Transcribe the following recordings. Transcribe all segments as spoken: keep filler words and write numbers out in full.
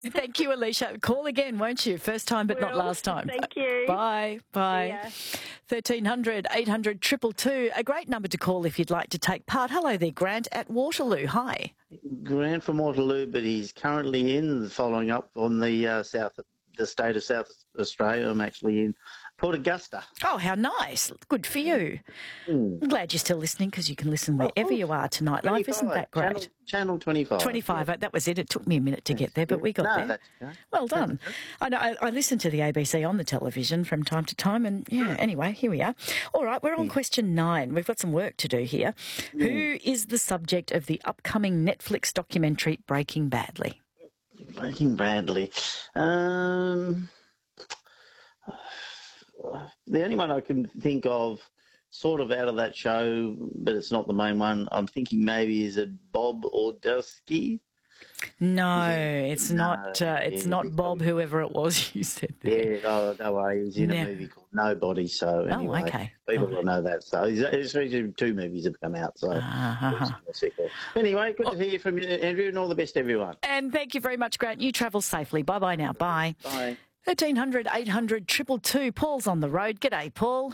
Thank you, Alicia. Call again, won't you? First time, but not Will. last time. Thank you. Bye. Bye. Yeah. thirteen hundred, eight hundred, two two two. A great number to call if you'd like to take part. Hello there, Grant at Waterloo. Hi. Grant from Waterloo, but he's currently in following up on the uh, south, the state of South Australia. I'm actually in Port Augusta. Oh, how nice. Good for you. Mm. I'm glad you're still listening because you can listen wherever you are tonight. Life, isn't that great? Channel, channel twenty-five. twenty-five, yeah. That was it. It took me a minute to get there, but we got no, there. That's okay. Well done. I know. I, I listen to the A B C on the television from time to time, and yeah. Anyway, here we are. All right, we're on yeah. question nine. We've got some work to do here. Yeah. Who is the subject of the upcoming Netflix documentary Breaking Badly? Breaking Badly. Um, the only one I can think of, sort of out of that show, but it's not the main one. I'm thinking maybe is it Bob Odersky? No, it's no, not. Uh, it's yeah, not Bob, whoever it was you said there. Yeah, oh, no way. He was in no. a movie called Nobody. So anyway, oh, okay. people oh. will know that. So especially two movies have come out. So uh-huh. anyway, good oh. to hear from you, Andrew, and all the best, everyone. And thank you very much, Grant. You travel safely. Bye bye now. Bye. Bye. thirteen hundred, eight hundred, two two two. Paul's on the road. G'day, Paul.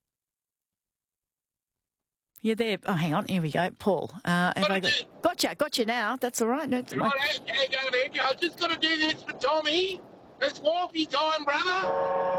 You're there. Oh, hang on. Here we go. Paul. Uh, have I got, gotcha. Gotcha now. That's all right. No, right, my... hey, go ahead. I was just going to do this for Tommy. It's walkie time, brother.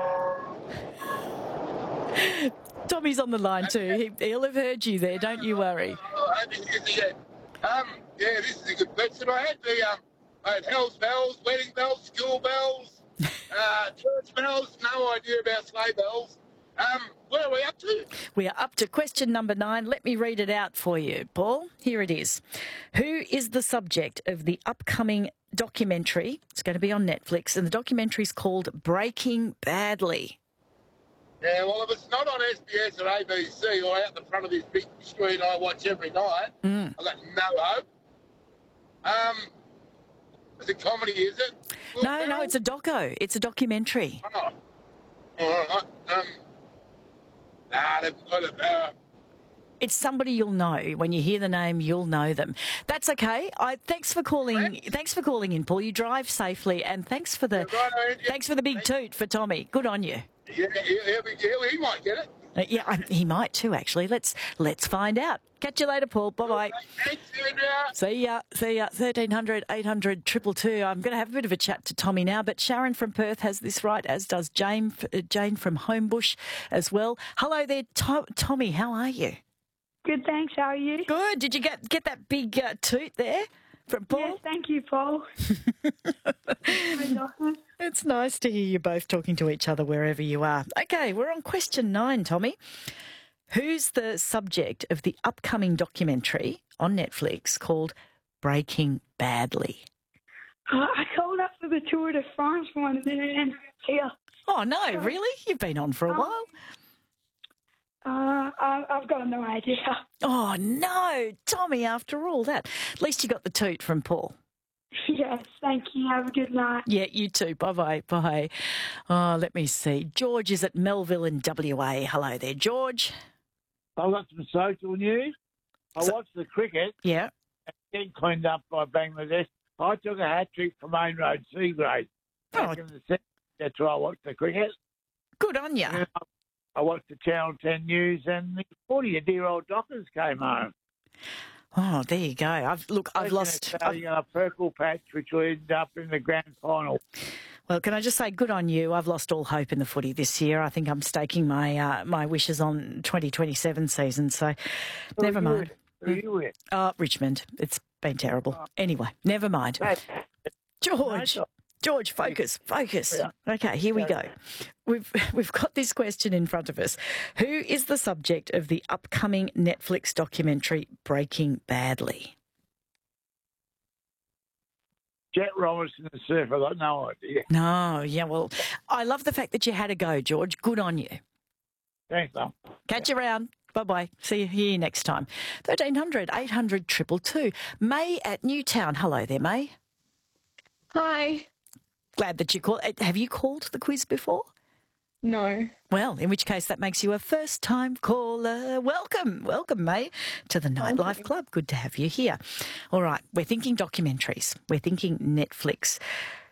Tommy's on the line too. He, he'll have heard you there. Don't you worry. Oh, this is it. Um, yeah, this is a good question. I had the um, I had house bells, wedding bells, school bells, uh, church bells. No idea about sleigh bells. Um, where are we up to? We are up to question number nine. Let me read it out for you, Paul. Here it is. Who is the subject of the upcoming documentary? It's going to be on Netflix, and the documentary is called Breaking Badly. Yeah, well, if it's not on S B S or A B C or out the front of this big screen I watch every night, mm. I've got no hope. Um, it's a comedy, is it? Well, no, no, it's a doco. It's a documentary. Oh, all right. Um, Nah, they've got it there. It's somebody you'll know. When you hear the name, you'll know them. That's okay. I thanks for calling. Thanks, thanks for calling in, Paul. You drive safely, and thanks for the yeah, right, yeah. thanks for the big toot for Tommy. Good on you. Yeah, yeah, yeah, he might get it. Uh, yeah, I, he might too. Actually, let's let's find out. Catch you later, Paul. Bye bye. Thanks, Andrew. See ya. See ya. thirteen hundred, eight hundred, two two two. I'm going to have a bit of a chat to Tommy now, but Sharon from Perth has this right, as does Jane, uh, Jane from Homebush as well. Hello there, to- Tommy. How are you? Good, thanks. How are you? Good. Did you get get that big uh, toot there from Paul? Yes, thank you, Paul. It's nice to hear you both talking to each other wherever you are. Okay, we're on question nine, Tommy. Who's the subject of the upcoming documentary on Netflix called Breaking Badly? Uh, I called up for the Tour de France one and then it ended up here. Oh, no, really? You've been on for a um, while? Uh, I, I've got no idea. Oh, no, Tommy, after all that. At least you got the toot from Paul. Yes, thank you. Have a good night. Yeah, you too. Bye-bye. Bye. Oh, let me see. George is at Melville in W A. Hello there, George. I've got some social news. I so, watched the cricket. Yeah. Getting cleaned up by Bangladesh. I took a hat-trick for Main Road C grade. Back oh. in the second, that's where I watched the cricket. Good on you. I watched the Channel ten News and the forty dear old Dockers came home. Oh, there you go. I've Look, I've lost... I've got a purple patch, which will end up in the grand final. Well, can I just say, good on you. I've lost all hope in the footy this year. I think I'm staking my uh, my wishes on twenty twenty-seven season, so Who never you mind. With? Who are you with? Oh, Richmond. It's been terrible. Oh. Anyway, never mind. Hey. George, George, focus, focus. Okay, here we go. We've we've got this question in front of us. Who is the subject of the upcoming Netflix documentary Breaking Badly? Jet Robinson, the surfer. I've got no idea. No, yeah, well, I love the fact that you had a go, George. Good on you. Thanks, Mum. Catch you around. Bye-bye. See you here next time. thirteen hundred, eight hundred, two two two. May at Newtown. Hello there, May. Hi. Glad that you called. Have you called the quiz before? No. Well, in which case that makes you a first-time caller. Welcome, welcome, May, to the Nightlife Club. Good to have you here. All right, we're thinking documentaries. We're thinking Netflix.